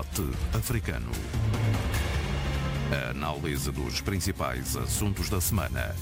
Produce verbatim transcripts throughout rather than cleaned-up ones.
Debate Africano. A análise dos principais assuntos da semana.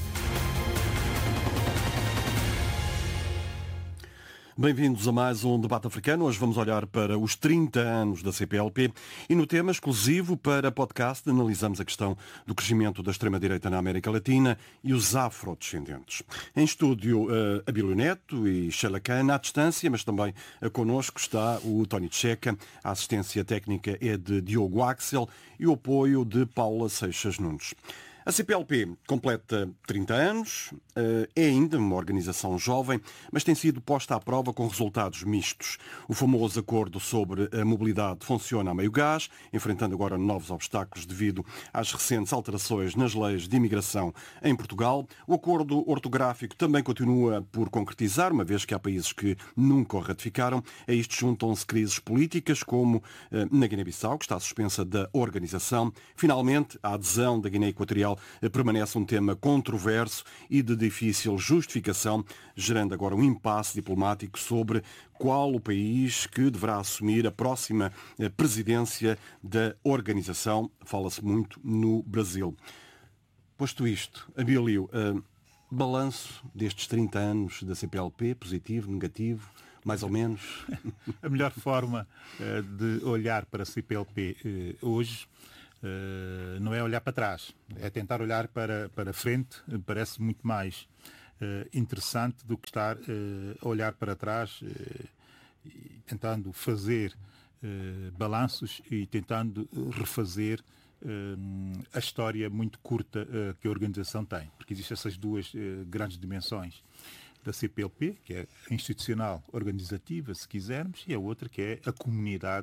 Bem-vindos a mais um Debate Africano. Hoje vamos olhar para os trinta anos da C P L P e no tema exclusivo para podcast analisamos a questão do crescimento da extrema-direita na América Latina e os afrodescendentes. Em estúdio, uh, Abílio Neto e Sheila Khan, à distância, mas também uh, connosco está o Tony Tcheca, a assistência técnica é de Diogo Axel e o apoio de Paula Seixas Nunes. A C P L P completa trinta anos, é ainda uma organização jovem, mas tem sido posta à prova com resultados mistos. O famoso acordo sobre a mobilidade funciona a meio gás, enfrentando agora novos obstáculos devido às recentes alterações nas leis de imigração em Portugal. O acordo ortográfico também continua por concretizar, uma vez que há países que nunca o ratificaram. A isto juntam-se crises políticas, como na Guiné-Bissau, que está suspensa da organização. Finalmente, a adesão da Guiné Equatorial permanece um tema controverso e de difícil justificação, gerando agora um impasse diplomático sobre qual o país que deverá assumir a próxima presidência da organização. Fala-se muito no Brasil. Posto isto, Abílio, uh, balanço destes trinta anos da C P L P, positivo, negativo, mais ou menos? A melhor forma uh, de olhar para a C P L P uh, hoje Uh, não é olhar para trás, é tentar olhar para, para frente. Uh, parece muito mais uh, interessante do que estar uh, a olhar para trás, uh, e tentando fazer uh, balanços e tentando refazer uh, a história muito curta uh, que a organização tem, porque existem essas duas uh, grandes dimensões da C P L P, que é a institucional organizativa, se quisermos, e a outra que é a comunidade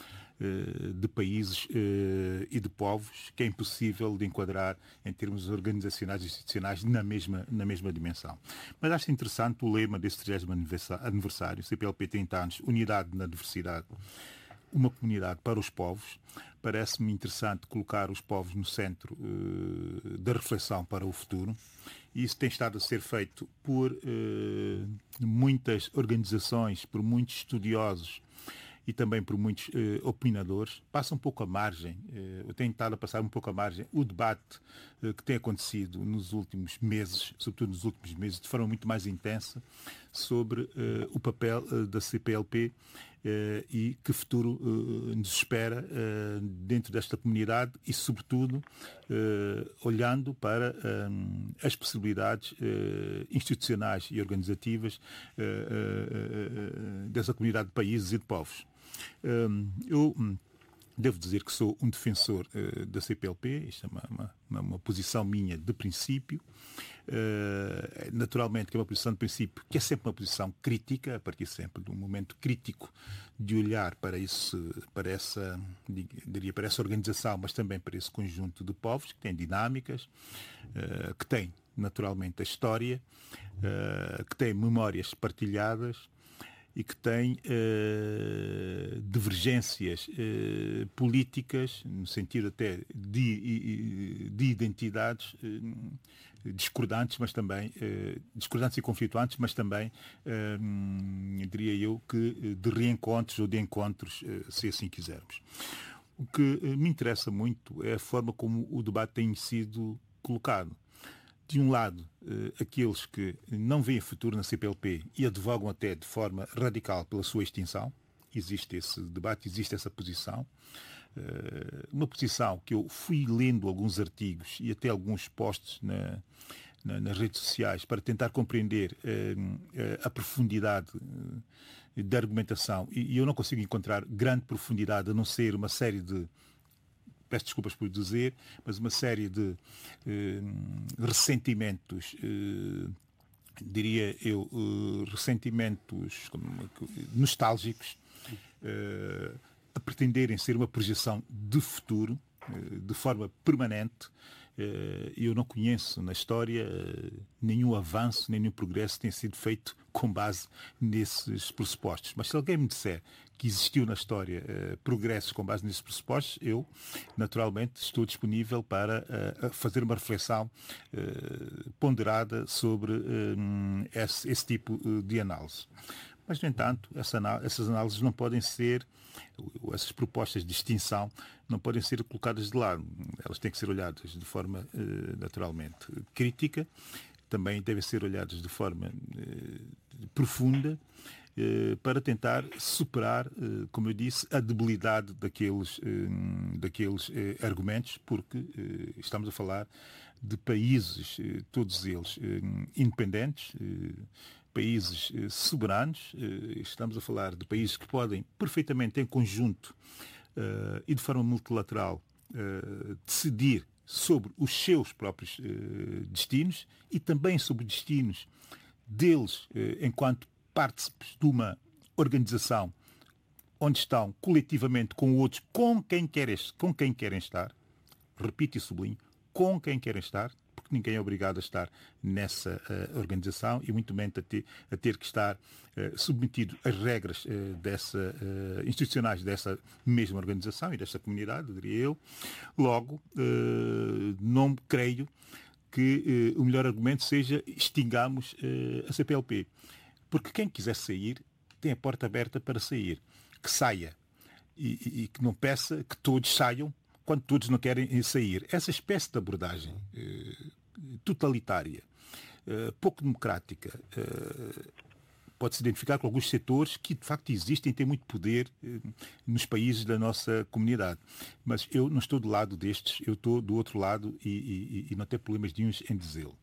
de países e de povos, que é impossível de enquadrar em termos organizacionais e institucionais na mesma, na mesma dimensão. Mas acho interessante o lema desse trigésimo aniversário, C P L P trinta anos, unidade na diversidade, uma comunidade para os povos. Parece-me interessante colocar os povos no centro uh, da reflexão para o futuro. E isso tem estado a ser feito por uh, muitas organizações, por muitos estudiosos, e também por muitos eh, opinadores. Passa um pouco à margem, eh, eu tenho estado a passar um pouco à margem o debate eh, que tem acontecido nos últimos meses, sobretudo nos últimos meses, de forma muito mais intensa, sobre eh, o papel eh, da C P L P eh, e que futuro eh, nos espera eh, dentro desta comunidade e, sobretudo, eh, olhando para eh, as possibilidades eh, institucionais e organizativas eh, eh, dessa comunidade de países e de povos. Eu devo dizer que sou um defensor uh, da C P L P, isto é uma, uma, uma posição minha de princípio, uh, naturalmente que é uma posição de princípio que é sempre uma posição crítica, a partir sempre de um momento crítico de olhar para, esse, para, essa, diria, para essa organização, mas também para esse conjunto de povos que têm dinâmicas, uh, que têm naturalmente a história, uh, que têm memórias partilhadas, e que tem uh, divergências uh, políticas, no sentido até de, de identidades uh, discordantes, mas também uh, discordantes e conflituantes, mas também, uh, diria eu, que de reencontros ou de encontros, uh, se assim quisermos. O que uh, me interessa muito é a forma como o debate tem sido colocado. De um lado, eh, aqueles que não veem futuro na C P L P e advogam até de forma radical pela sua extinção. Existe esse debate, existe essa posição. Eh, uma posição que eu fui lendo alguns artigos e até alguns posts na, na, nas redes sociais para tentar compreender eh, a profundidade eh, da argumentação. E, e eu não consigo encontrar grande profundidade, a não ser uma série de... peço desculpas por dizer, mas uma série de eh, ressentimentos, eh, diria eu, eh, ressentimentos nostálgicos, eh, a pretenderem ser uma projeção de futuro, eh, de forma permanente. Eh, eu não conheço na história eh, nenhum avanço, nenhum progresso que tenha sido feito com base nesses pressupostos. Mas se alguém me disser que existiu na história uh, progressos com base nesses pressupostos, eu, naturalmente, estou disponível para uh, fazer uma reflexão uh, ponderada sobre uh, esse, esse tipo de análise. Mas, no entanto, essa, essas análises não podem ser, essas propostas de extinção, não podem ser colocadas de lado. Elas têm que ser olhadas de forma eh, naturalmente crítica, também devem ser olhadas de forma eh, profunda, eh, para tentar superar, eh, como eu disse, a debilidade daqueles, eh, daqueles eh, argumentos, porque eh, estamos a falar de países, eh, todos eles eh, independentes, eh, países eh, soberanos, eh, estamos a falar de países que podem perfeitamente em conjunto eh, e de forma multilateral eh, decidir sobre os seus próprios eh, destinos e também sobre os destinos deles eh, enquanto partícipes de uma organização onde estão coletivamente com outros, com quem querem, com quem querem estar, repito e sublinho, com quem querem estar, porque ninguém é obrigado a estar nessa uh, organização e muito menos a ter, a ter que estar uh, submetido às regras uh, dessa, uh, institucionais dessa mesma organização e dessa comunidade, diria eu. Logo, uh, não creio que uh, o melhor argumento seja extingamos uh, a C P L P. Porque quem quiser sair tem a porta aberta para sair. Que saia. E, e, e que não peça que todos saiam quando todos não querem sair. Essa espécie de abordagem eh, totalitária, eh, pouco democrática, eh, pode-se identificar com alguns setores que, de facto, existem e têm muito poder eh, nos países da nossa comunidade. Mas eu não estou do lado destes, eu estou do outro lado e, e, e não tenho problemas nenhuns em dizê-lo.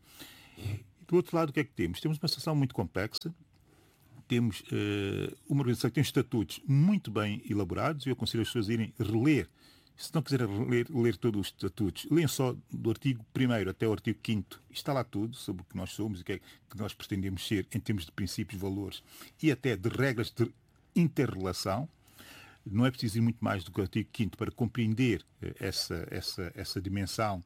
Do outro lado, o que é que temos? Temos uma situação muito complexa. Temos uh, uma organização que tem estatutos muito bem elaborados e eu aconselho as pessoas a irem reler. Se não quiserem ler, ler todos os estatutos, leiam só do artigo primeiro até o artigo quinto. Está lá tudo sobre o que nós somos e o que é que nós pretendemos ser em termos de princípios, valores e até de regras de inter-relação. Não é preciso ir muito mais do que o artigo quinto para compreender uh, essa, essa, essa dimensão,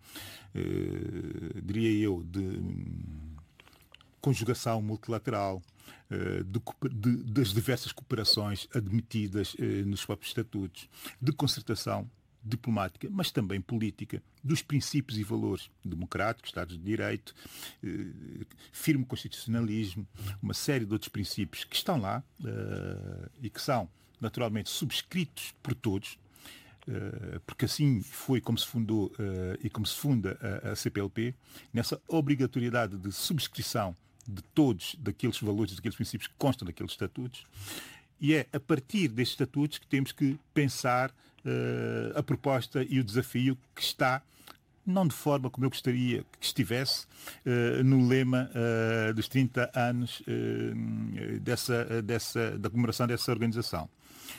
uh, diria eu, de um, conjugação multilateral, De, de, das diversas cooperações admitidas eh, nos próprios estatutos, de concertação diplomática, mas também política, dos princípios e valores democráticos, Estados de Direito, eh, firme constitucionalismo, uma série de outros princípios que estão lá eh, e que são naturalmente subscritos por todos, eh, porque assim foi como se fundou eh, e como se funda a, a C P L P, nessa obrigatoriedade de subscrição de todos daqueles valores, daqueles princípios que constam daqueles estatutos, e é a partir destes estatutos que temos que pensar uh, a proposta e o desafio que está, não de forma como eu gostaria que estivesse, uh, no lema uh, dos trinta anos uh, dessa, dessa, da comemoração dessa organização.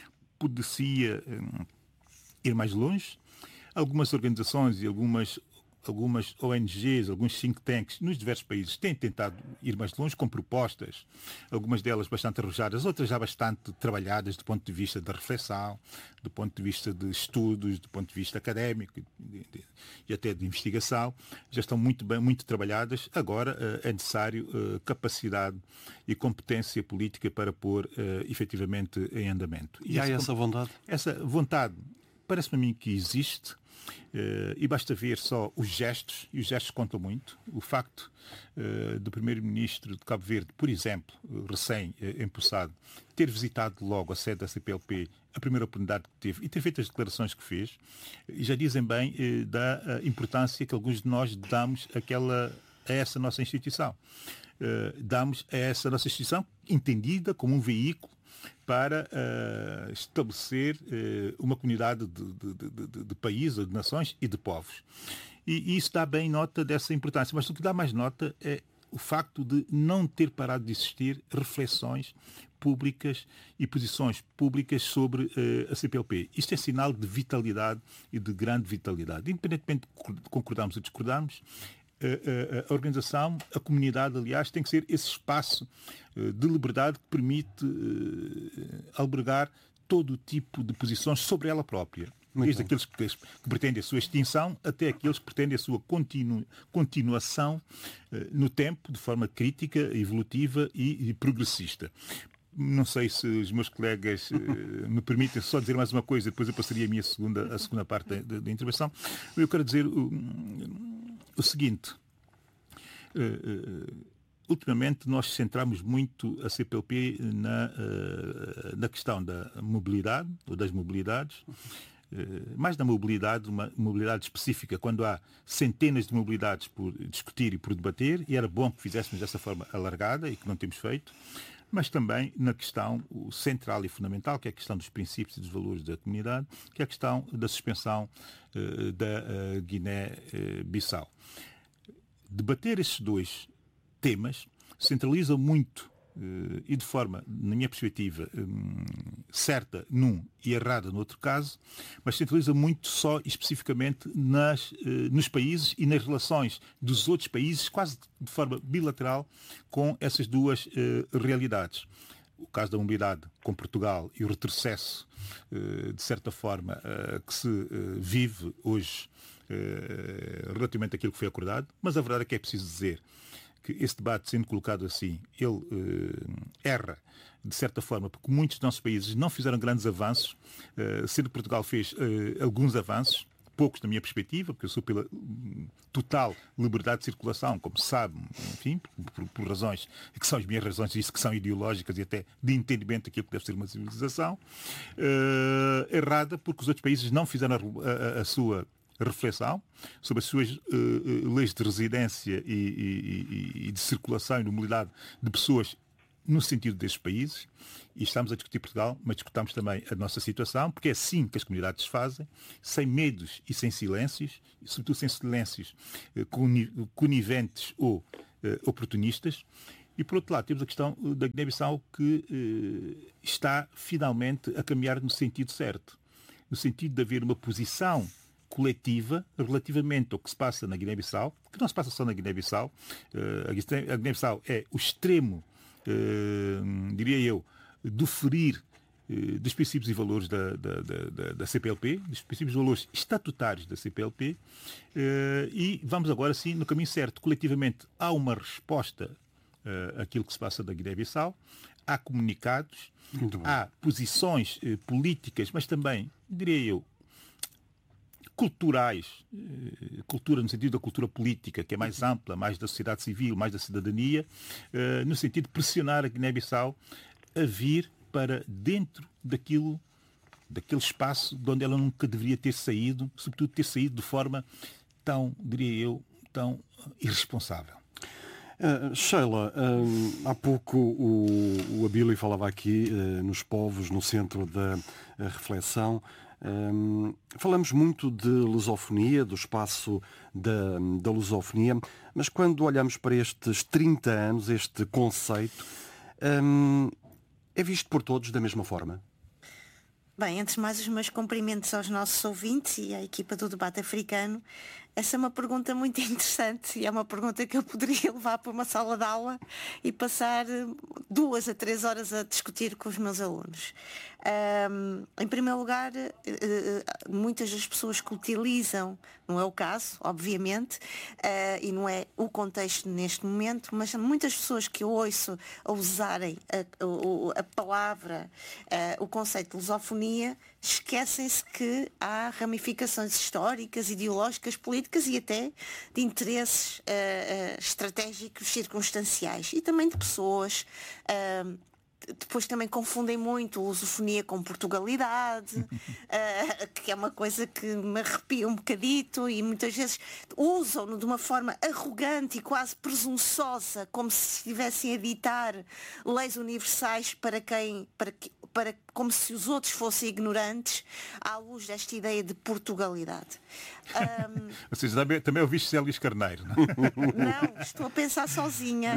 Poderia uh, ir mais longe. Algumas organizações e algumas Algumas O N Gs, alguns think tanks nos diversos países têm tentado ir mais longe com propostas, algumas delas bastante arrojadas, outras já bastante trabalhadas do ponto de vista da reflexão, do ponto de vista de estudos, do ponto de vista académico de, de, e até de investigação. Já estão muito bem, muito trabalhadas. Agora uh, é necessário uh, capacidade e competência política para pôr uh, efetivamente em andamento. E, e há essa, essa vontade? Essa vontade parece-me a mim que existe. Uh, e basta ver só os gestos, e os gestos contam muito. O facto uh, do primeiro-ministro de Cabo Verde, por exemplo, uh, recém-empossado, uh, ter visitado logo a sede da C P L P, a primeira oportunidade que teve, e ter feito as declarações que fez, e já dizem bem uh, da uh, importância que alguns de nós damos àquela, a essa nossa instituição. Uh, damos a essa nossa instituição entendida como um veículo para uh, estabelecer uh, uma comunidade de, de, de, de, de países, de nações e de povos. E, e isso dá bem nota dessa importância. Mas o que dá mais nota é o facto de não ter parado de existir reflexões públicas e posições públicas sobre uh, a C P L P. Isto é sinal de vitalidade e de grande vitalidade. Independentemente de concordarmos ou discordarmos, A, a, a organização, a comunidade, aliás, tem que ser esse espaço uh, de liberdade que permite uh, albergar todo o tipo de posições sobre ela própria. Muito Desde bom. aqueles que, que pretendem a sua extinção até aqueles que pretendem a sua continu, continuação uh, no tempo, de forma crítica, evolutiva e, e progressista. Não sei se os meus colegas uh, me permitem só dizer mais uma coisa, depois eu passaria a minha segunda, a segunda parte da, da, da intervenção. Eu quero dizer... Uh, O seguinte, ultimamente nós centramos muito a C P L P na, uh, na questão da mobilidade, ou das mobilidades, uh, mais da mobilidade, uma mobilidade específica, quando há centenas de mobilidades por discutir e por debater, e era bom que fizéssemos dessa forma alargada, e que não temos feito, mas também na questão central e fundamental, que é a questão dos princípios e dos valores da comunidade, que é a questão da suspensão uh, da uh, Guiné-Bissau. Debater esses dois temas centraliza muito uh, e de forma, na minha perspectiva, um, certa num e errada no outro caso, mas centraliza muito só e especificamente nas, uh, nos países e nas relações dos outros países, quase de forma bilateral, com essas duas uh, realidades. O caso da mobilidade com Portugal e o retrocesso, uh, de certa forma, uh, que se uh, vive hoje uh, relativamente àquilo que foi acordado, mas a verdade é que é preciso dizer que esse debate, sendo colocado assim, ele uh, erra, de certa forma, porque muitos dos nossos países não fizeram grandes avanços, uh, sendo que Portugal fez uh, alguns avanços, poucos na minha perspectiva, porque eu sou pela total liberdade de circulação, como se sabe, enfim, por, por razões que são as minhas razões, isso que são ideológicas e até de entendimento daquilo que deve ser uma civilização, uh, errada porque os outros países não fizeram a, a, a sua reflexão sobre as suas uh, leis de residência e, e, e de circulação e de mobilidade de pessoas no sentido destes países, e estamos a discutir Portugal, mas discutamos também a nossa situação, porque é assim que as comunidades se fazem, sem medos e sem silêncios, e sobretudo sem silêncios uh, coniventes ou uh, oportunistas. E, por outro lado, temos a questão da Guiné-Bissau que uh, está finalmente a caminhar no sentido certo, no sentido de haver uma posição coletiva relativamente ao que se passa na Guiné-Bissau, que não se passa só na Guiné-Bissau. Uh, a Guiné-Bissau é o extremo, uh, diria eu, do ferir uh, dos princípios e valores da, da, da, da C P L P, dos princípios e valores estatutários da C P L P, uh, e vamos agora sim no caminho certo. Coletivamente há uma resposta uh, àquilo que se passa na Guiné-Bissau, há comunicados, há posições uh, políticas, mas também, diria eu, culturais, cultura no sentido da cultura política, que é mais ampla, mais da sociedade civil, mais da cidadania, no sentido de pressionar a Guiné-Bissau a vir para dentro daquilo, daquele espaço de onde ela nunca deveria ter saído, sobretudo ter saído de forma tão, diria eu, tão irresponsável. Uh, Sheila, uh, há pouco o, o Abílio falava aqui uh, nos povos, no centro da uh, reflexão. Um, falamos muito de lusofonia, do espaço da, da lusofonia, mas quando olhamos para estes trinta anos, este conceito, um, é visto por todos da mesma forma? Bem, antes de mais, os meus cumprimentos aos nossos ouvintes e à equipa do Debate Africano. Essa é uma pergunta muito interessante e é uma pergunta que eu poderia levar para uma sala de aula e passar duas a três horas a discutir com os meus alunos. Um, em primeiro lugar, muitas das pessoas que utilizam, não é o caso, obviamente, uh, e não é o contexto neste momento, mas muitas pessoas que eu ouço a usarem a, a, a palavra, uh, o conceito de lusofonia, esquecem-se que há ramificações históricas, ideológicas, políticas e até de interesses uh, uh, estratégicos circunstanciais e também de pessoas. Uh, Depois também confundem muito lusofonia com Portugalidade, uh, que é uma coisa que me arrepia um bocadito e muitas vezes usam-no de uma forma arrogante e quase presunçosa, como se estivessem a ditar leis universais para quem, para, para, como se os outros fossem ignorantes, à luz desta ideia de Portugalidade. Um... Ou seja, também, também ouviste Zé Luís Carneiro, não? Não, estou a pensar sozinha.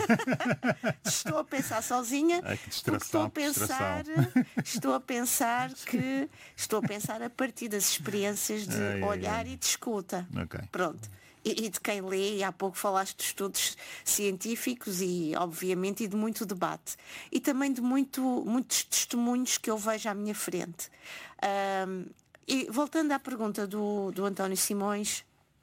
Estou a pensar sozinha. Ai, que distração, estou a pensar, estou a pensar que estou a pensar a partir das experiências de ai, olhar ai, ai. e de escuta. Okay. Pronto. E, e de quem lê, e há pouco falaste de estudos científicos e, obviamente, e de muito debate. E também de muito, muitos testemunhos que eu vejo à minha frente. Um, e voltando à pergunta do, do António Simões,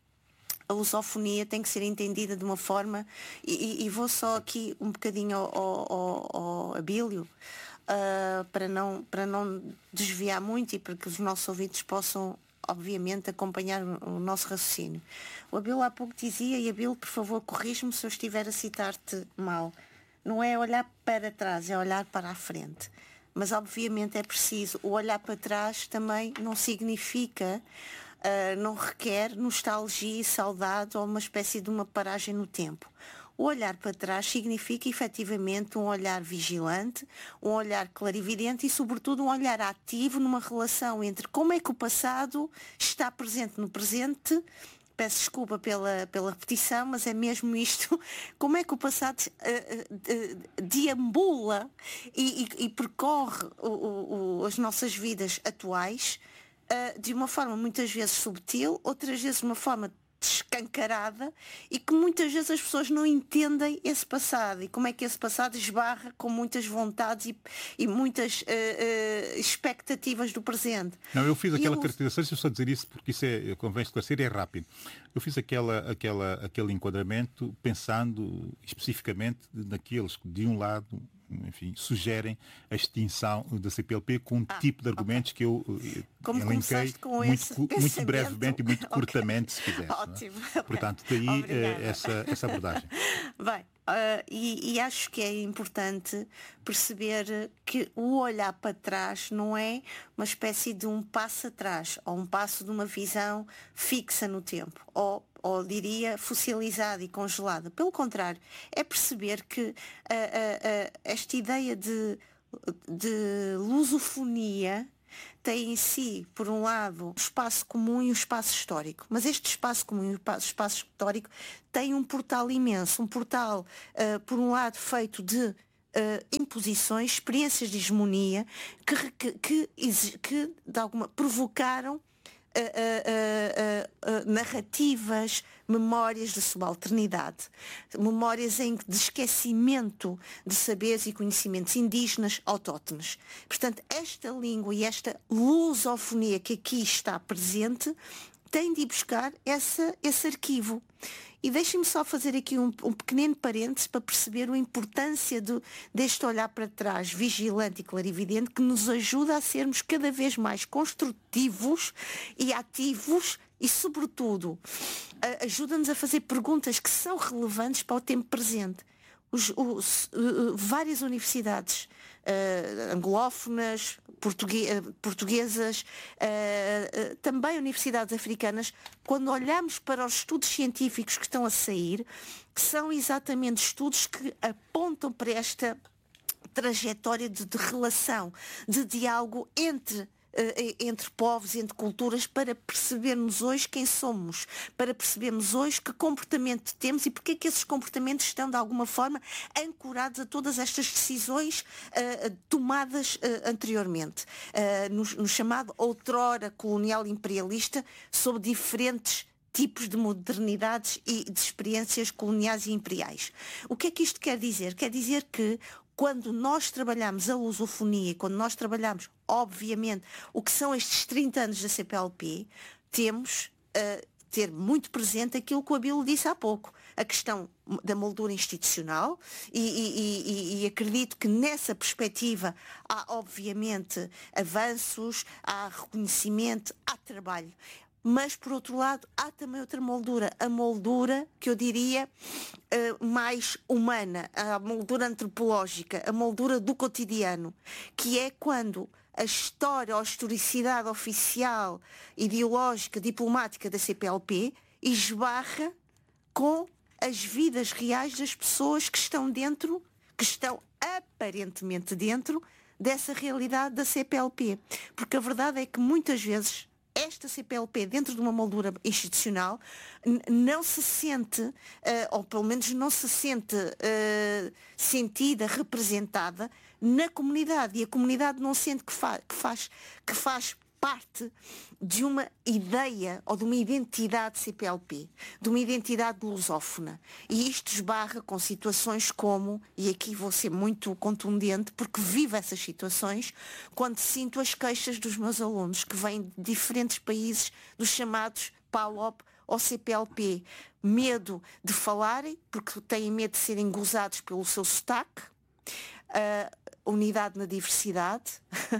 a lusofonia tem que ser entendida de uma forma, e, e vou só aqui um bocadinho ao, ao, ao Abílio, uh, para, não, para não desviar muito e para que os nossos ouvintes possam obviamente, acompanhar o nosso raciocínio. O Abel há pouco dizia, e Abel, por favor, corrige-me se eu estiver a citar-te mal, não é olhar para trás, é olhar para a frente. Mas, obviamente, é preciso. O olhar para trás também não significa, uh, não requer nostalgia e saudade ou uma espécie de uma paragem no tempo. O olhar para trás significa, efetivamente, um olhar vigilante, um olhar clarividente e, sobretudo, um olhar ativo numa relação entre como é que o passado está presente no presente. Peço desculpa pela, pela repetição, mas é mesmo isto. Como é que o passado uh, uh, deambula e, e, e percorre o, o, as nossas vidas atuais uh, de uma forma muitas vezes subtil, outras vezes de uma forma escancarada, e que muitas vezes as pessoas não entendem esse passado e como é que esse passado esbarra com muitas vontades e, e muitas uh, uh, expectativas do presente. Não, eu fiz e aquela eu... caracterização, deixa eu só dizer isso porque isso é, convém esclarecer, é rápido. Eu fiz aquela, aquela, aquele enquadramento pensando especificamente naqueles que de um lado, enfim, sugerem a extinção da C P L P com um ah, tipo de argumentos okay. que eu Como elenquei muito, muito brevemente e muito okay. curtamente, se quiser. Ótimo. É? Okay. Portanto, daí uh, essa, essa abordagem. Bem, uh, e, e acho que é importante perceber que o olhar para trás não é uma espécie de um passo atrás ou um passo de uma visão fixa no tempo, ou ou diria fossilizada e congelada. Pelo contrário, é perceber que uh, uh, uh, esta ideia de, de lusofonia tem em si, por um lado, o espaço comum e o espaço histórico. Mas este espaço comum e o espaço histórico tem um portal imenso, um portal, uh, por um lado, feito de uh, imposições, experiências de hegemonia, que, que, que, que de alguma provocaram Uh, uh, uh, uh, uh, narrativas, memórias de subalternidade, memórias em, de esquecimento de saberes e conhecimentos indígenas autóctones. Portanto, esta língua e esta lusofonia que aqui está presente tem de ir buscar essa, esse arquivo. E deixem-me só fazer aqui um, um pequenino parênteses para perceber a importância do, deste olhar para trás, vigilante e clarividente, que nos ajuda a sermos cada vez mais construtivos e ativos e, sobretudo, a, ajuda-nos a fazer perguntas que são relevantes para o tempo presente. Os, os, uh, várias universidades uh, anglófonas, portugue uh, portuguesas, uh, uh, também universidades africanas, quando olhamos para os estudos científicos que estão a sair, que são exatamente estudos que apontam para esta trajetória de, de relação, de diálogo entre entre povos, entre culturas, para percebermos hoje quem somos, para percebermos hoje que comportamento temos e porque é que esses comportamentos estão de alguma forma ancorados a todas estas decisões uh, tomadas uh, anteriormente, uh, no, no chamado outrora colonial imperialista, sob diferentes tipos de modernidades e de experiências coloniais e imperiais. O que é que isto quer dizer? Quer dizer que quando nós trabalhamos a lusofonia, quando nós trabalhamos, obviamente, o que são estes trinta anos da C P L P, temos uh, ter muito presente aquilo que o Abílio disse há pouco, a questão da moldura institucional, e, e, e, e acredito que nessa perspectiva há, obviamente, avanços, há reconhecimento, há trabalho. Mas, por outro lado, há também outra moldura, a moldura que eu diria uh, mais humana, a moldura antropológica, a moldura do cotidiano, que é quando a história ou a historicidade oficial, ideológica, diplomática da C P L P esbarra com as vidas reais das pessoas que estão dentro, que estão aparentemente dentro dessa realidade da C P L P. Porque a verdade é que muitas vezes esta C P L P, dentro de uma moldura institucional, não se sente, uh, ou pelo menos não se sente uh, sentida, representada na comunidade. E a comunidade não sente que, fa que, faz, que faz parte de uma ideia ou de uma identidade C P L P, de uma identidade lusófona. E isto esbarra com situações como, e aqui vou ser muito contundente, porque vivo essas situações, quando sinto as queixas dos meus alunos, que vêm de diferentes países, dos chamados P A L O P ou C P L P. Medo de falarem, porque têm medo de serem gozados pelo seu sotaque, uh, unidade na diversidade,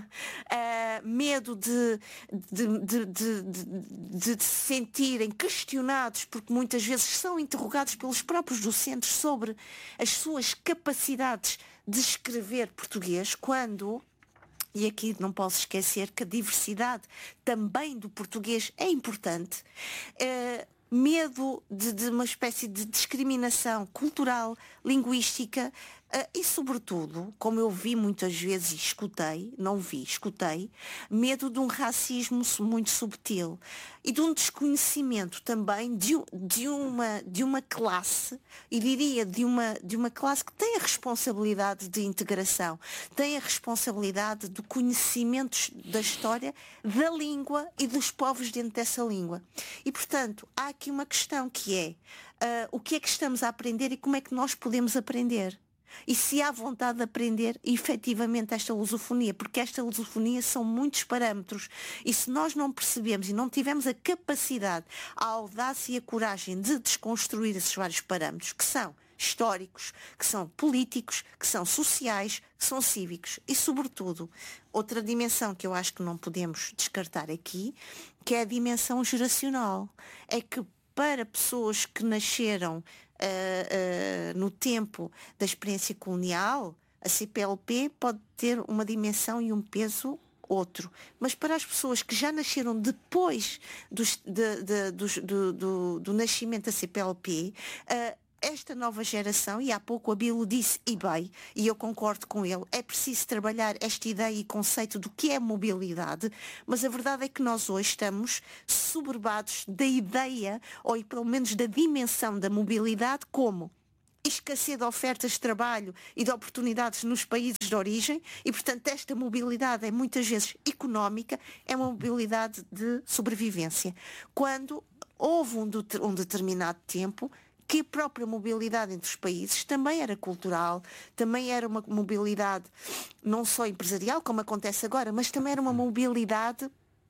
uh, medo de, de, de, de, de, de se sentirem questionados, porque muitas vezes são interrogados pelos próprios docentes sobre as suas capacidades de escrever português, quando, e aqui não posso esquecer que a diversidade também do português é importante, uh, medo de, de uma espécie de discriminação cultural, linguística, uh, e sobretudo, como eu vi muitas vezes e escutei, não vi, escutei, medo de um racismo muito subtil e de um desconhecimento também de, de, uma, de uma classe, e diria de uma, de uma classe que tem a responsabilidade de integração, tem a responsabilidade do conhecimento da história, da língua e dos povos dentro dessa língua. E, portanto, há aqui uma questão que é uh, o que é que estamos a aprender e como é que nós podemos aprender. E se há vontade de aprender efetivamente esta lusofonia, porque esta lusofonia são muitos parâmetros, e se nós não percebemos e não tivermos a capacidade, a audácia e a coragem de desconstruir esses vários parâmetros, que são históricos, que são políticos, que são sociais, que são cívicos, e sobretudo, outra dimensão que eu acho que não podemos descartar aqui, que é a dimensão geracional, é que para pessoas que nasceram Uh, uh, no tempo da experiência colonial, a C P L P pode ter uma dimensão e um peso outro. Mas para as pessoas que já nasceram depois dos, de, de, dos, do, do, do nascimento da C P L P, uh, esta nova geração, e há pouco a Bilo disse e bem, e eu concordo com ele, é preciso trabalhar esta ideia e conceito do que é mobilidade, mas a verdade é que nós hoje estamos soberbados da ideia, ou pelo menos da dimensão da mobilidade, como escassez de ofertas de trabalho e de oportunidades nos países de origem, e portanto esta mobilidade é muitas vezes económica, é uma mobilidade de sobrevivência. Quando houve um, de, um determinado tempo que a própria mobilidade entre os países também era cultural, também era uma mobilidade não só empresarial, como acontece agora, mas também era uma mobilidade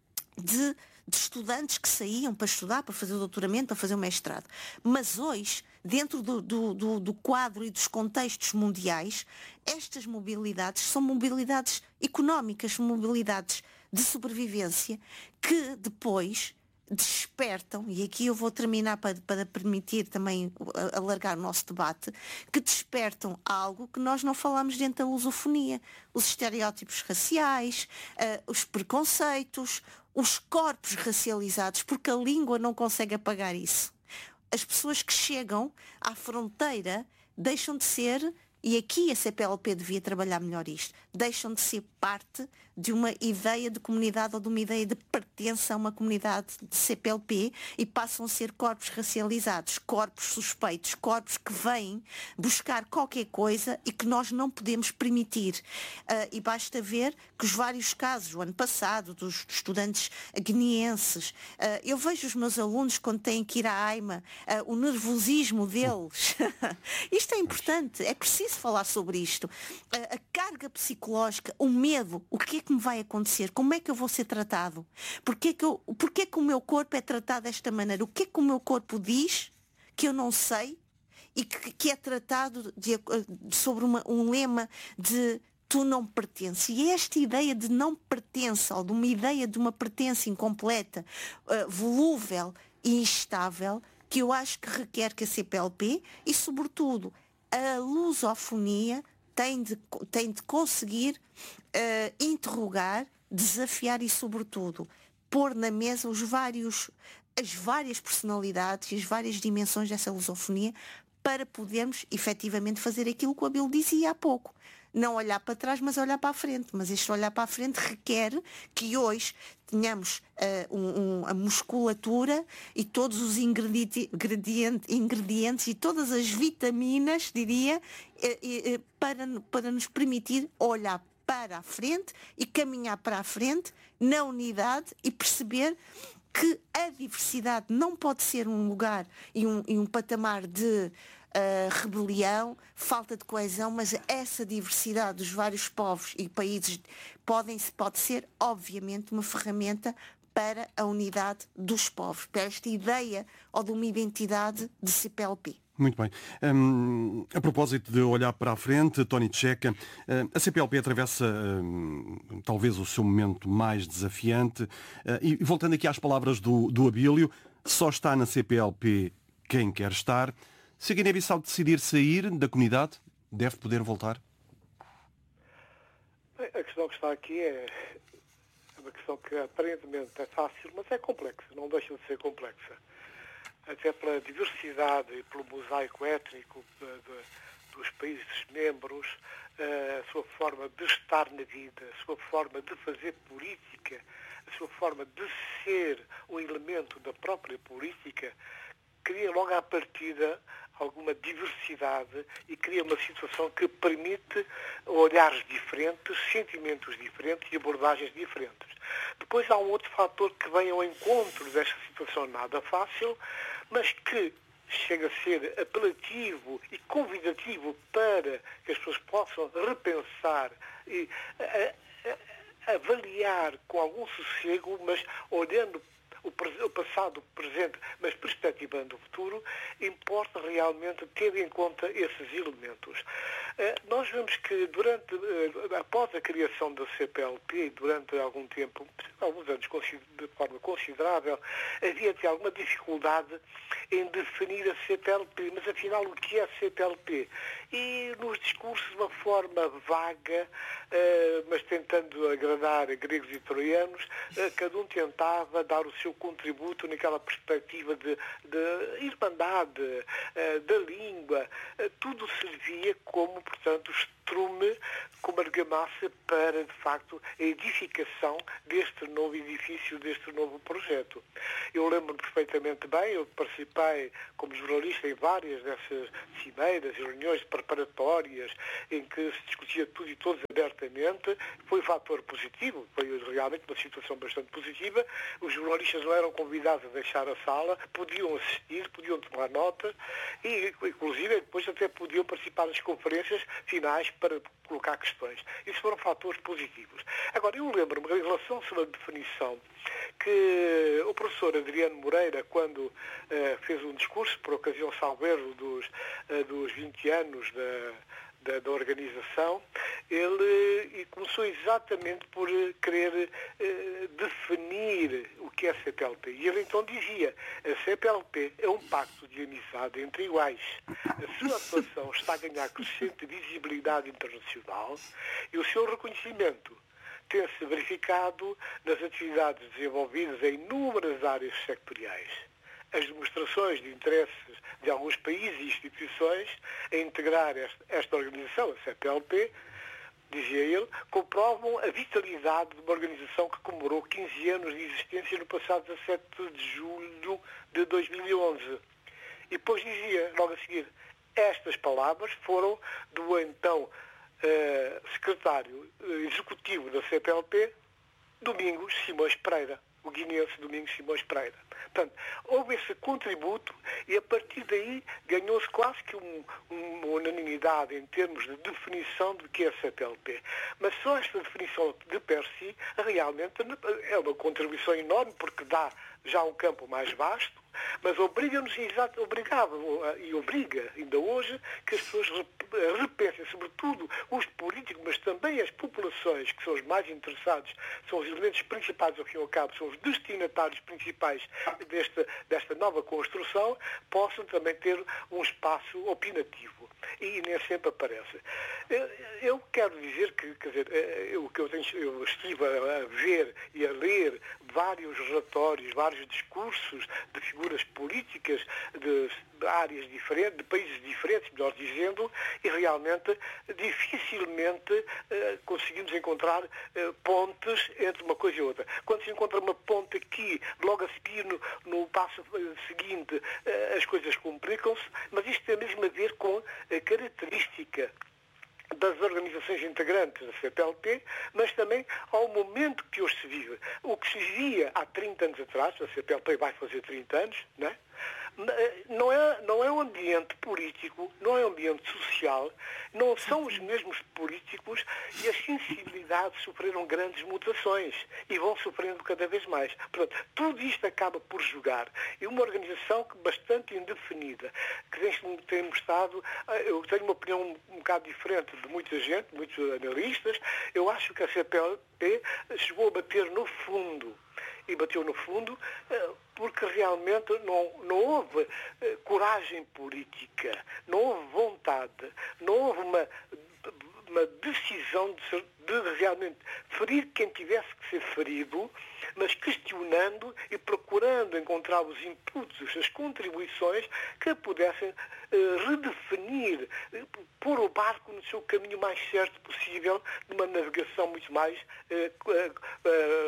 de, de estudantes que saíam para estudar, para fazer o doutoramento, para fazer o mestrado. Mas hoje, dentro do, do, do, do quadro e dos contextos mundiais, estas mobilidades são mobilidades económicas, mobilidades de sobrevivência, que depois despertam, e aqui eu vou terminar para, para permitir também alargar o nosso debate, que despertam algo que nós não falamos dentro da lusofonia. Os estereótipos raciais, uh, os preconceitos, os corpos racializados, porque a língua não consegue apagar isso. As pessoas que chegam à fronteira deixam de ser, e aqui a C P L P devia trabalhar melhor isto, deixam de ser parte de uma ideia de comunidade ou de uma ideia de pertença a uma comunidade de C P L P e passam a ser corpos racializados, corpos suspeitos, corpos que vêm buscar qualquer coisa e que nós não podemos permitir. Uh, e basta ver que os vários casos, o ano passado, dos estudantes guineenses, uh, eu vejo os meus alunos quando têm que ir à AIMA, uh, o nervosismo deles. Isto é importante, é preciso falar sobre isto. Uh, a carga psicológica, o medo, o que é que me vai acontecer? Como é que eu vou ser tratado? Porquê que, eu, porquê que o meu corpo é tratado desta maneira? O que é que o meu corpo diz que eu não sei e que, que é tratado de, sobre uma, um lema de tu não pertences? E esta ideia de não pertença, ou de uma ideia de uma pertença incompleta, uh, volúvel e instável, que eu acho que requer que a C P L P e, sobretudo, a lusofonia tem de, tem de conseguir uh, interrogar, desafiar e, sobretudo, pôr na mesa os vários, as várias personalidades e as várias dimensões dessa lusofonia para podermos, efetivamente, fazer aquilo que o Abel dizia há pouco. Não olhar para trás, mas olhar para a frente. Mas este olhar para a frente requer que hoje tenhamos uh, um, um, a musculatura e todos os ingredientes, ingredientes e todas as vitaminas, diria, uh, uh, para, para nos permitir olhar para a frente e caminhar para a frente na unidade e perceber que a diversidade não pode ser um lugar e um, e um patamar de Uh, rebelião, falta de coesão, mas essa diversidade dos vários povos e países podem, pode ser, obviamente, uma ferramenta para a unidade dos povos, para esta ideia ou de uma identidade de C P L P. Muito bem. Um, a propósito de olhar para a frente, Tony Tcheca, a C P L P atravessa um, talvez o seu momento mais desafiante. Uh, e voltando aqui às palavras do, do Abílio, só está na C P L P quem quer estar. Se a Guiné-Bissau decidir sair da comunidade, deve poder voltar? A questão que está aqui é uma questão que aparentemente é fácil, mas é complexa, não deixa de ser complexa. Até pela diversidade e pelo mosaico étnico de, de, dos países membros, a sua forma de estar na vida, a sua forma de fazer política, a sua forma de ser um elemento da própria política, cria logo à partida alguma diversidade e cria uma situação que permite olhares diferentes, sentimentos diferentes e abordagens diferentes. Depois há um outro fator que vem ao encontro desta situação nada fácil, mas que chega a ser apelativo e convidativo para que as pessoas possam repensar e a, a, a avaliar com algum sossego, mas olhando o, o passado, o presente, mas perspectivando o futuro, importa realmente ter em conta esses elementos. Uh, nós vemos que durante, uh, após a criação da C P L P, durante algum tempo, alguns anos de forma considerável, havia até alguma dificuldade em definir a C P L P, mas afinal o que é a C P L P? E nos discursos de uma forma vaga, uh, mas tentando agradar a gregos e troianos, uh, cada um tentava dar o seu contributo naquela perspectiva de, de irmandade, uh, da língua, uh, tudo servia como, portanto, estrume, como argamassa para, de facto, a edificação deste novo edifício, deste novo projeto. Eu lembro-me perfeitamente bem, eu participei como jornalista em várias dessas cimeiras e reuniões preparatórias em que se discutia tudo e todos abertamente. Foi um fator positivo, foi realmente uma situação bastante positiva. Os jornalistas não eram convidados a deixar a sala, podiam assistir, podiam tomar notas e, inclusive, depois até podiam participar das conferências finais para colocar questões. Isso foram fatores positivos. Agora, eu lembro-me, em relação à definição, que o professor Adriano Moreira, quando uh, fez um discurso, por ocasião, salvo erro, dos, uh, dos vinte anos da, da, da organização, ele uh, começou exatamente por uh, querer uh, definir o que é a C P L P. E ele então dizia, a C P L P é um pacto de amizade entre iguais. A sua atuação está a ganhar crescente visibilidade internacional e o seu reconhecimento tem-se verificado nas atividades desenvolvidas em inúmeras áreas sectoriais. As demonstrações de interesses de alguns países e instituições em integrar esta, esta organização, a C P L P, dizia ele, comprovam a vitalidade de uma organização que comemorou quinze anos de existência no passado dezassete de julho de dois mil e onze. E depois dizia, logo a seguir, estas palavras foram do então uh, secretário executivo da C P L P, Domingos Simões Pereira, o guineense Domingos Simões Pereira. Portanto, houve esse contributo e a partir daí ganhou-se quase que um, uma unanimidade em termos de definição do que é a C P L P. Mas só esta definição de per si realmente é uma contribuição enorme porque dá já um campo mais vasto, mas obriga-nos, obrigava e obriga ainda hoje que as pessoas repensem, sobretudo os políticos, mas também as populações, que são os mais interessados, são os elementos principais, ao fim e ao cabo, são os destinatários principais desta, desta nova construção, possam também ter um espaço opinativo. E nem sempre aparece. Eu, eu quero dizer que, quer dizer, eu, que eu, tenho, eu estive a ver e a ler vários relatórios, vários discursos de figuras políticas de áreas diferentes, de países diferentes, melhor dizendo, e realmente dificilmente uh, conseguimos encontrar uh, pontes entre uma coisa e outra. Quando se encontra uma ponte aqui, logo a seguir no, no passo seguinte, uh, as coisas complicam-se, mas isto tem mesmo a ver com a característica das organizações integrantes da C P L P, mas também ao momento que hoje se vive. O que se via há trinta anos atrás, a C P L P vai fazer trinta anos, não é? Não é, não é um ambiente político, não é um ambiente social, não são os mesmos políticos e as sensibilidades sofreram grandes mutações e vão sofrendo cada vez mais. Portanto, tudo isto acaba por jogar. E uma organização que bastante indefinida, que tem, tem mostrado, eu tenho uma opinião um, um bocado diferente de muita gente, muitos analistas, eu acho que a C P L P chegou a bater no fundo. E bateu no fundo porque realmente não, não houve coragem política, não houve vontade, não houve uma, uma decisão de, ser, de realmente ferir quem tivesse que ser ferido, mas questionando e procurando encontrar os inputs, as contribuições que pudessem uh, redefinir, uh, pôr o barco no seu caminho mais certo possível, numa navegação muito mais uh, uh,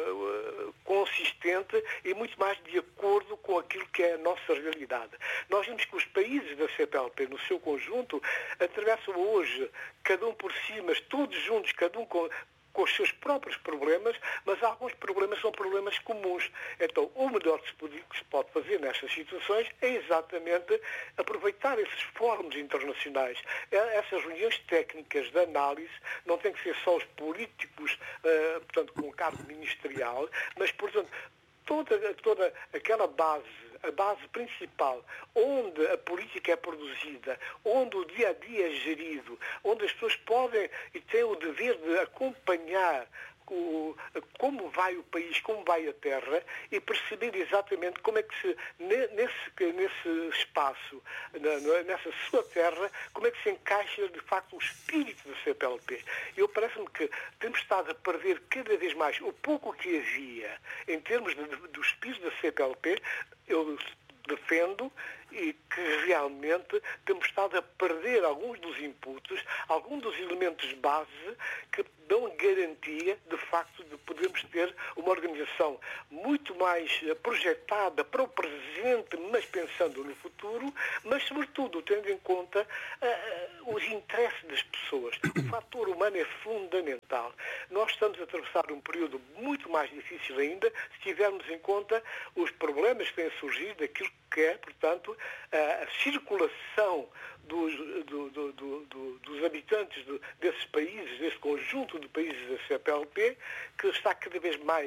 uh, consistente e muito mais de acordo com aquilo que é a nossa realidade. Nós vimos que os países da C P L P, no seu conjunto, atravessam hoje, cada um por si, mas todos juntos, cada um com com os seus próprios problemas, mas alguns problemas são problemas comuns. Então, o melhor que se, pode, que se pode fazer nestas situações é exatamente aproveitar esses fóruns internacionais, essas reuniões técnicas de análise, não tem que ser só os políticos, uh, portanto, com cargo ministerial, mas, portanto, toda, toda aquela base, a base principal, onde a política é produzida, onde o dia-a-dia é gerido, onde as pessoas podem e têm o dever de acompanhar o, como vai o país, como vai a terra e perceber exatamente como é que se, nesse, nesse espaço, nessa sua terra, como é que se encaixa de facto o espírito da C P L P. Eu parece-me que temos estado a perder cada vez mais o pouco que havia em termos de, do espírito da C P L P. Eu defendo e que realmente temos estado a perder alguns dos inputs, alguns dos elementos base que dão garantia, de facto, de podermos ter uma organização muito mais projetada para o presente, mas pensando no futuro, mas, sobretudo, tendo em conta uh, os interesses das pessoas. O fator humano é fundamental. Nós estamos a atravessar um período muito mais difícil ainda, se tivermos em conta os problemas que têm surgido, aquilo que é, portanto, a circulação dos, do, do, do, do, dos habitantes de, desses países, desse conjunto de países da C P L P, que está cada vez mais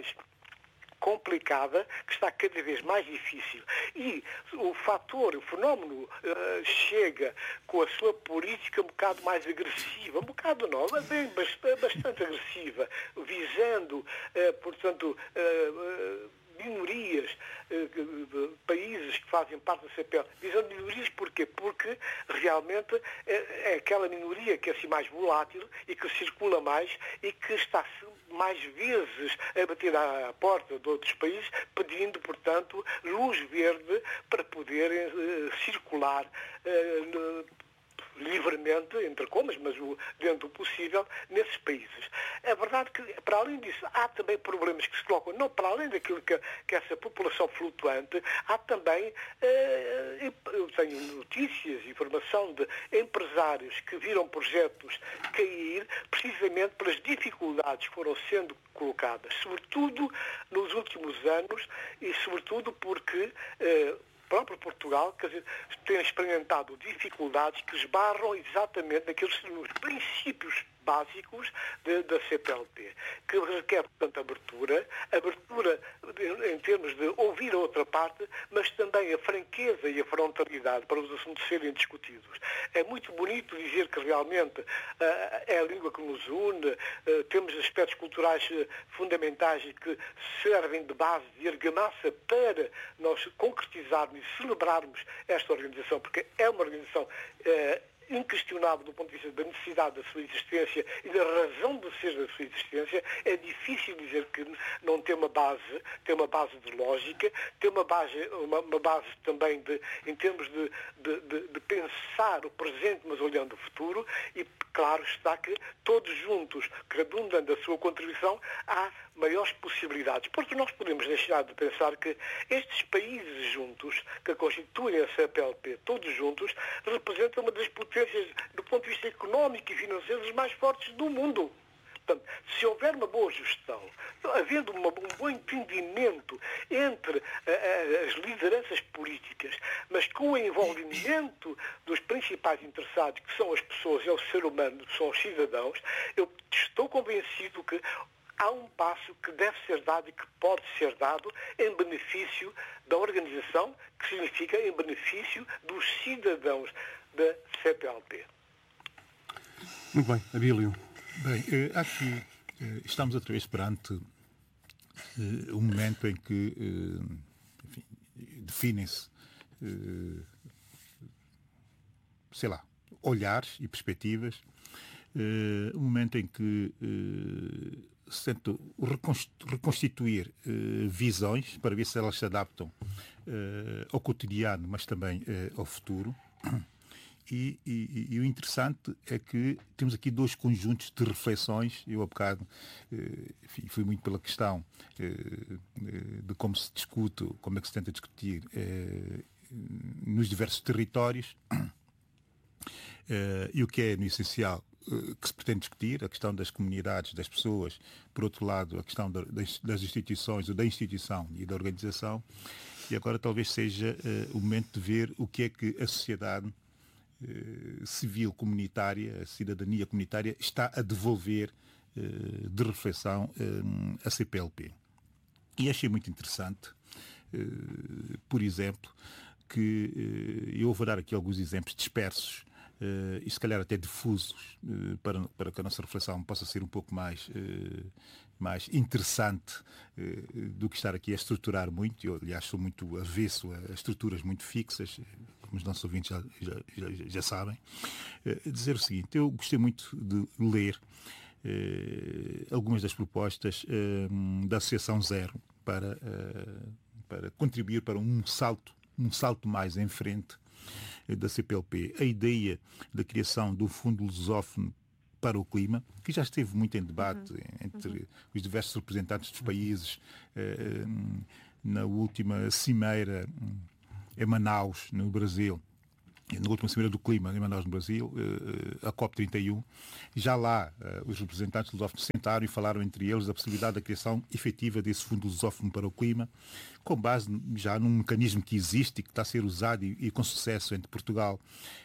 complicada, que está cada vez mais difícil. E o fator, o fenómeno uh, chega com a sua política um bocado mais agressiva, um bocado não, mas bem, bastante agressiva, visando, uh, portanto, uh, uh, minorias, eh, países que fazem parte da C P L. Dizem minorias porquê? Porque realmente é, é aquela minoria que é assim mais volátil e que circula mais e que está mais vezes a bater à porta de outros países pedindo, portanto, luz verde para poderem eh, circular eh, no, livremente, entre comas, mas o, dentro do possível, nesses países. É verdade que, para além disso, há também problemas que se colocam, não para além daquilo que, que essa população flutuante, há também, eh, eu tenho notícias, informação de empresários que viram projetos cair precisamente pelas dificuldades que foram sendo colocadas, sobretudo nos últimos anos e sobretudo porque eh, próprio Portugal, quer dizer, tem experimentado dificuldades que esbarram exatamente naqueles nos princípios básicos de, da C P L P, que requer, portanto, abertura, abertura em termos de ouvir a outra parte, mas também a franqueza e a frontalidade para os assuntos serem discutidos. É muito bonito dizer que realmente uh, é a língua que nos une, uh, temos aspectos culturais uh, fundamentais que servem de base, de argamassa para nós concretizarmos e celebrarmos esta organização, porque é uma organização uh, inquestionável do ponto de vista da necessidade da sua existência e da razão de ser da sua existência. É difícil dizer que não tem uma base, tem uma base de lógica, tem uma base, uma, uma base também de, em termos de, de, de, de pensar o presente, mas olhando o futuro, e claro está que todos juntos, redundando a sua contribuição, há maiores possibilidades. Porque nós podemos deixar de pensar que estes países juntos, que constituem a C P L P, todos juntos, representam uma das potências, do ponto de vista económico e financeiro, mais fortes do mundo. Portanto, se houver uma boa gestão, havendo uma, um bom entendimento entre uh, as lideranças políticas, mas com o envolvimento dos principais interessados, que são as pessoas, é o ser humano, são os cidadãos, eu estou convencido que há um passo que deve ser dado e que pode ser dado em benefício da organização, que significa em benefício dos cidadãos da C P L P. Muito bem, Abílio. Bem, eh, acho que eh, estamos outra vez perante eh, um momento em que eh, enfim, definem-se, eh, sei lá, olhares e perspectivas, eh, um momento em que eh, se tenta reconstituir eh, visões para ver se elas se adaptam eh, ao cotidiano, mas também eh, ao futuro. E, e, e o interessante é que temos aqui dois conjuntos de reflexões. Eu, há bocado, eh, enfim, fui muito pela questão eh, de como se discute, como é que se tenta discutir eh, nos diversos territórios eh, e o que é, no essencial, eh, que se pretende discutir, a questão das comunidades, das pessoas, por outro lado, a questão da, das, das instituições, ou da instituição e da organização. E agora talvez seja eh, o momento de ver o que é que a sociedade civil comunitária, a cidadania comunitária, está a devolver uh, de reflexão uh, a C P L P. E achei muito interessante, uh, por exemplo, que uh, eu vou dar aqui alguns exemplos dispersos uh, e se calhar até difusos uh, para, para que a nossa reflexão possa ser um pouco mais, uh, mais interessante uh, do que estar aqui a estruturar muito. Eu, aliás, sou muito avesso a estruturas muito fixas, como os nossos ouvintes já, já, já, já sabem, uh, dizer o seguinte: eu gostei muito de ler uh, algumas das propostas uh, da Associação Zero para, uh, para contribuir para um salto, um salto mais em frente uh, da C P L P. A ideia da criação do Fundo Lusófono para o Clima, que já esteve muito em debate uhum. entre uhum. os diversos representantes dos países, uh, na última cimeira em Manaus, no Brasil, na última Cimeira do Clima, em Manaus, no Brasil, a COP trinta e um, já lá os representantes lusófonos sentaram e falaram entre eles da possibilidade da criação efetiva desse Fundo Lusófono para o Clima, com base já num mecanismo que existe e que está a ser usado e, e com sucesso entre Portugal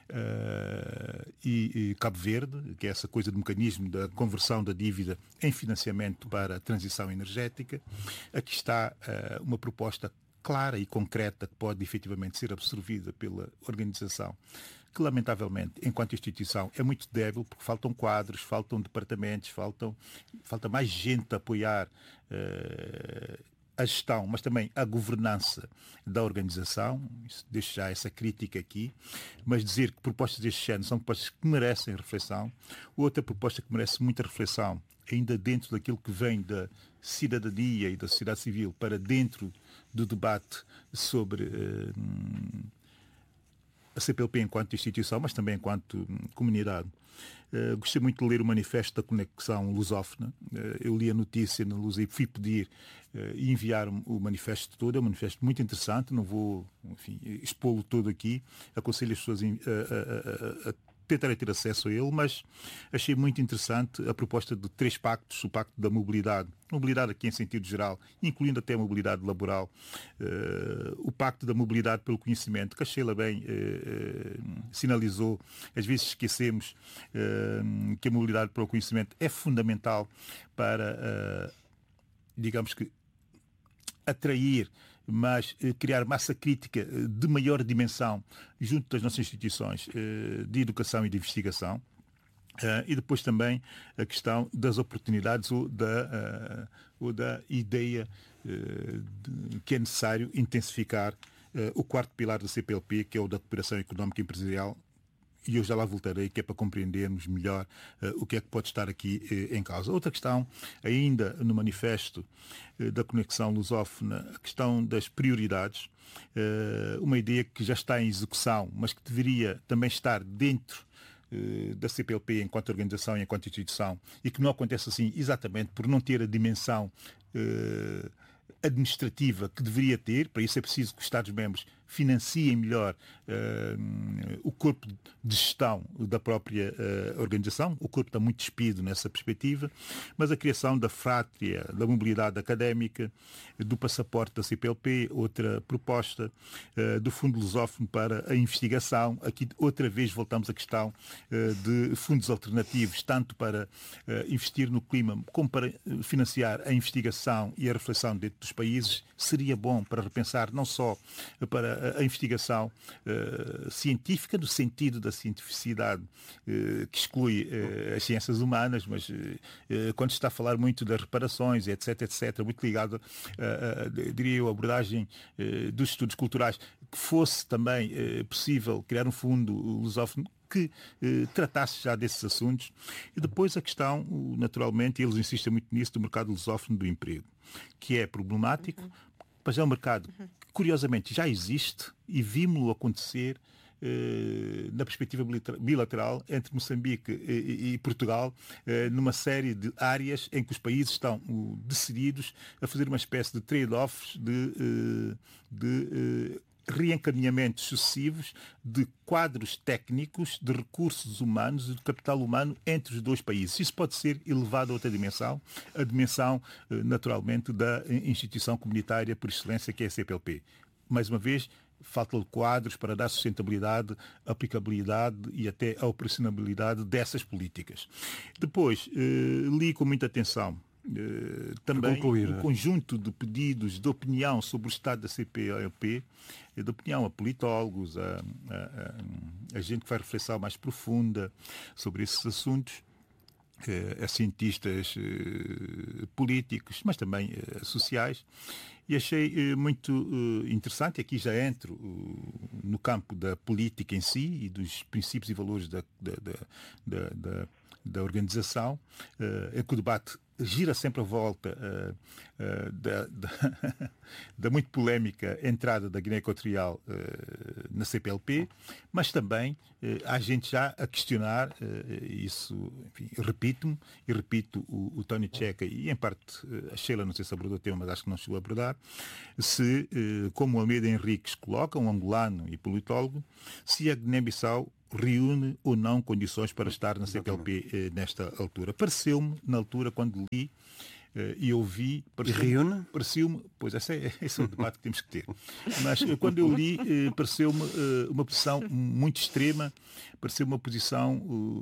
uh, e, e Cabo Verde, que é essa coisa do mecanismo da conversão da dívida em financiamento para a transição energética. Aqui está uh, uma proposta clara e concreta que pode efetivamente ser absorvida pela organização, que lamentavelmente, enquanto instituição, é muito débil, porque faltam quadros, faltam departamentos, faltam, falta mais gente a apoiar uh, a gestão, mas também a governança da organização. Deixo já essa crítica aqui, mas dizer que propostas deste género são propostas que merecem reflexão. Outra proposta que merece muita reflexão, ainda dentro daquilo que vem da cidadania e da sociedade civil para dentro do debate sobre uh, a C P L P enquanto instituição, mas também enquanto um, comunidade. Uh, gostei muito de ler o manifesto da Conexão Lusófona. Uh, eu li a notícia na Luz e fui pedir uh, e enviar o manifesto todo. É um manifesto muito interessante, não vou, enfim, expô-lo todo aqui. Aconselho as pessoas a, a, a, a tentarem ter acesso a ele, mas achei muito interessante a proposta de três pactos: o Pacto da Mobilidade, mobilidade aqui em sentido geral, incluindo até a mobilidade laboral, uh, o Pacto da Mobilidade pelo Conhecimento, que a Sheila bem uh, uh, sinalizou. Às vezes esquecemos uh, que a mobilidade pelo conhecimento é fundamental para, uh, digamos que, atrair, mas eh, criar massa crítica eh, de maior dimensão junto das nossas instituições eh, de educação e de investigação. Uh, e depois também a questão das oportunidades ou da, uh, ou da ideia uh, de, que é necessário intensificar uh, o quarto pilar da C P L P, que é o da cooperação económica e empresarial. E eu já lá voltarei, que é para compreendermos melhor uh, o que é que pode estar aqui uh, em causa. Outra questão, ainda no manifesto uh, da Conexão Lusófona, a questão das prioridades, uh, uma ideia que já está em execução, mas que deveria também estar dentro uh, da C P L P enquanto organização e enquanto instituição, e que não acontece assim exatamente por não ter a dimensão uh, administrativa que deveria ter. Para isso é preciso que os Estados-membros financiem melhor uh, o corpo de gestão da própria uh, organização. O corpo está muito despido nessa perspectiva, mas a criação da frátria, da mobilidade académica, do passaporte da C P L P, outra proposta, uh, do Fundo Lusófono para a investigação. Aqui outra vez voltamos à questão uh, de fundos alternativos, tanto para uh, investir no clima como para financiar a investigação e a reflexão dentro dos países. Seria bom para repensar não só para a investigação uh, científica, no sentido da cientificidade uh, que exclui uh, as ciências humanas, mas uh, uh, quando se está a falar muito das reparações, etc, etc, muito ligado, uh, uh, diria eu, a abordagem uh, dos estudos culturais, que fosse também uh, possível criar um fundo lusófono que eh, tratasse já desses assuntos. E depois a questão, naturalmente, e eles insistem muito nisso, do mercado lusófono do emprego, que é problemático, uhum. mas é um mercado que, curiosamente, já existe e vimos-lo acontecer eh, na perspectiva bilateral entre Moçambique e, e Portugal, eh, numa série de áreas em que os países estão uh, decididos a fazer uma espécie de trade-offs de... Uh, de uh, reencaminhamentos sucessivos de quadros técnicos, de recursos humanos e de capital humano entre os dois países. Isso pode ser elevado a outra dimensão, a dimensão, naturalmente, da instituição comunitária por excelência, que é a C P L P. Mais uma vez, falta de quadros para dar sustentabilidade, aplicabilidade e até a operacionalidade dessas políticas. Depois, eh, li com muita atenção Uh, também o conjunto de pedidos de opinião sobre o estado da C P L P, de opinião a politólogos, a, a, a, a gente que faz reflexão mais profunda sobre esses assuntos, uh, a cientistas uh, políticos, mas também uh, sociais, e achei uh, muito uh, interessante. Aqui já entro uh, no campo da política em si e dos princípios e valores da, da, da, da, da, da organização, uh, em que o debate gira sempre à volta uh, uh, da, da, da muito polémica entrada da Guiné Equatorial uh, na C P L P, mas também uh, há gente já a questionar, uh, isso, enfim, repito-me, e repito o, o Tony Checa e em parte uh, a Sheila, não sei se abordou o tema, mas acho que não chegou a abordar, se, uh, como o Almeida Henriques coloca, um angolano e politólogo, se a Guiné-Bissau reúne ou não condições para estar na C P L P eh, nesta altura. Pareceu-me, na altura, quando li eh, e ouvi... Pareceu-me, e reúne? Pareceu-me, pois esse é, esse é o debate que temos que ter. Mas eh, quando eu li, eh, pareceu-me eh, uma posição muito extrema, pareceu-me uma posição...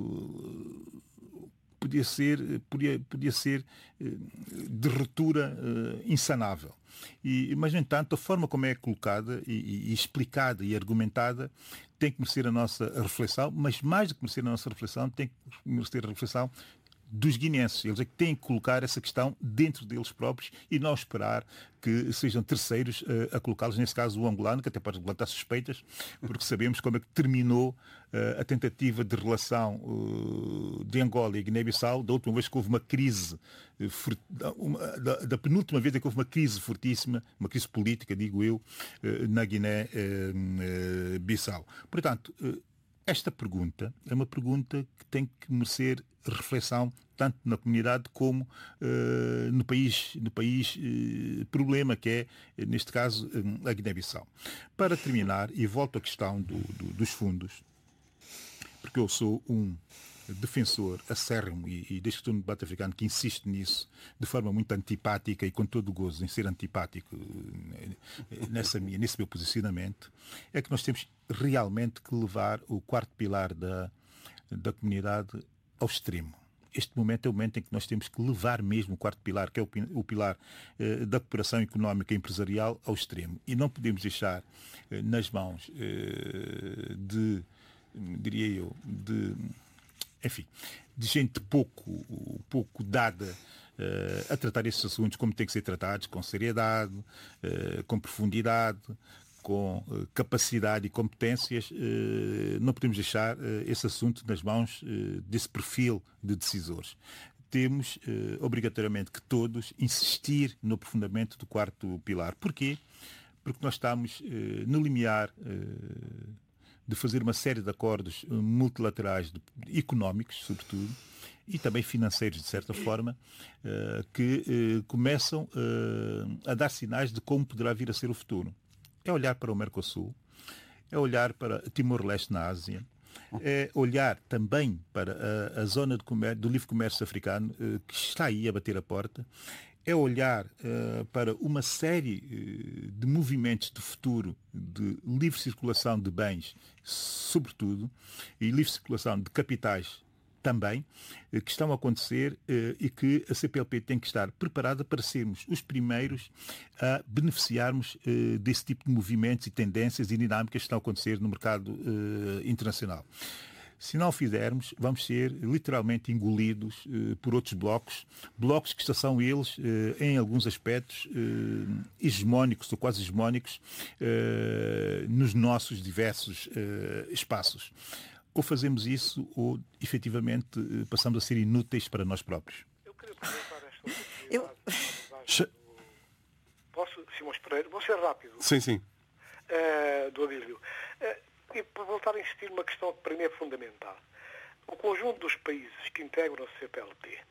Uh, podia ser, podia, podia ser uh, de ruptura uh, insanável. E, mas, no entanto, a forma como é colocada e, e explicada e argumentada tem que merecer a nossa reflexão, mas mais do que merecer a nossa reflexão, tem que merecer a reflexão dos guineenses. Eles é que têm que colocar essa questão dentro deles próprios e não esperar que sejam terceiros uh, a colocá-los, nesse caso o angolano, que até pode levantar suspeitas, porque sabemos como é que terminou uh, a tentativa de relação uh, de Angola e Guiné-Bissau, da última vez que houve uma crise, uh, for, uma, da, da penúltima vez que houve uma crise fortíssima, uma crise política, digo eu, uh, na Guiné-Bissau. Uh, uh, Portanto, uh, esta pergunta é uma pergunta que tem que merecer reflexão tanto na comunidade como uh, no país, no país uh, problema que é, neste caso, um, a Guiné-Bissau. Para terminar, e volto à questão do, do, dos fundos, porque eu sou um defensor acérrimo e, e desde que estou no debate africano que insiste nisso de forma muito antipática e com todo o gozo em ser antipático nessa minha, nesse meu posicionamento, é que nós temos realmente que levar o quarto pilar da, da comunidade ao extremo. Este momento é o momento em que nós temos que levar mesmo o quarto pilar, que é o, o pilar eh, da cooperação económica e empresarial, ao extremo. E não podemos deixar eh, nas mãos eh, de, diria eu, de, enfim, de gente pouco, pouco dada uh, a tratar esses assuntos como têm que ser tratados, com seriedade, uh, com profundidade, com uh, capacidade e competências. Uh, não podemos deixar uh, esse assunto nas mãos uh, desse perfil de decisores. Temos, uh, obrigatoriamente, que todos insistir no aprofundamento do quarto pilar. Porquê? Porque nós estamos uh, no limiar uh, de fazer uma série de acordos multilaterais, de, económicos, sobretudo, e também financeiros, de certa forma, uh, que uh, começam uh, a dar sinais de como poderá vir a ser o futuro. é olhar para o Mercosul, é olhar para Timor-Leste na Ásia, é olhar também para a, a zona de comércio, do livre comércio africano, eh, que está aí a bater a porta, é olhar uh, para uma série uh, de movimentos de futuro de livre circulação de bens, sobretudo, e livre circulação de capitais também, uh, que estão a acontecer uh, e que a C P L P tem que estar preparada para sermos os primeiros a beneficiarmos uh, desse tipo de movimentos e tendências e dinâmicas que estão a acontecer no mercado uh, internacional. Se não o fizermos, vamos ser literalmente engolidos eh, por outros blocos, blocos que são eles, eh, em alguns aspectos, eh, hegemónicos ou quase hegemónicos eh, nos nossos diversos eh, espaços. Ou fazemos isso, ou efetivamente eh, passamos a ser inúteis para nós próprios. Eu queria perguntar esta oportunidade. Eu... Posso, Simões Pereira? Vou ser rápido. Sim, sim. Uh, do Abílio. Uh, E para voltar a insistir numa questão que para mim é fundamental. O conjunto dos países que integram a C P L P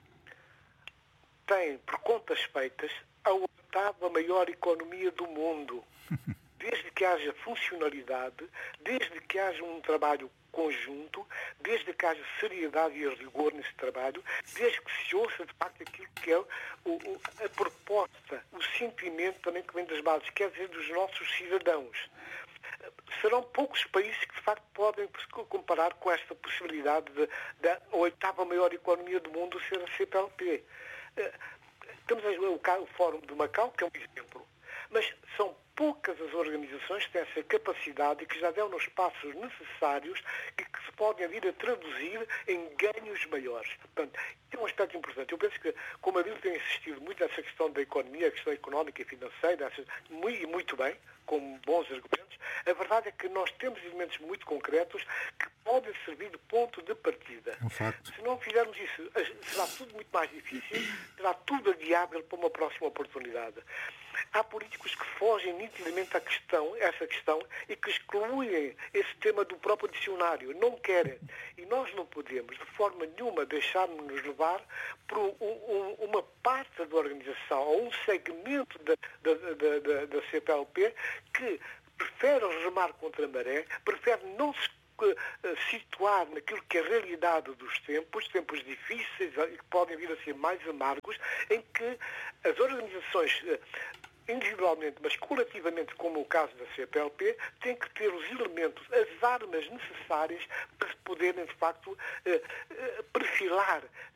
tem, por contas feitas, a oitava maior economia do mundo. Desde que haja funcionalidade, desde que haja um trabalho conjunto, desde que haja seriedade e rigor nesse trabalho, desde que se ouça de facto aquilo que é o, o, a proposta, o sentimento também que vem das bases, quer dizer, dos nossos cidadãos. Serão poucos países que de facto podem comparar com esta possibilidade de, da oitava maior economia do mundo ser a C P L P. Temos o, o Fórum de Macau, que é um exemplo, mas são poucas as organizações que têm essa capacidade e que já dão os passos necessários e que se podem vir a traduzir em ganhos maiores. Portanto, é um aspecto importante. Eu penso que, como a Bíblia tem insistido muito nessa questão da economia, a questão económica e financeira, e muito bem, com bons argumentos, a verdade é que nós temos elementos muito concretos que podem servir de ponto de partida. É um facto. Se não fizermos isso, será tudo muito mais difícil, será tudo adiável para uma próxima oportunidade. Há políticos que fogem nitidamente à questão, essa questão, e que excluem esse tema do próprio dicionário, não querem. E nós não podemos, de forma nenhuma, deixar-nos levar por um, um, uma parte da organização, ou um segmento da, da, da, da, da C P L P que prefere remar contra a maré, prefere não se situar naquilo que é a realidade dos tempos, tempos difíceis e que podem vir a ser mais amargos, em que as organizações, individualmente, mas coletivamente, como o caso da C P L P, têm que ter os elementos, as armas necessárias para poderem, de facto, perfilar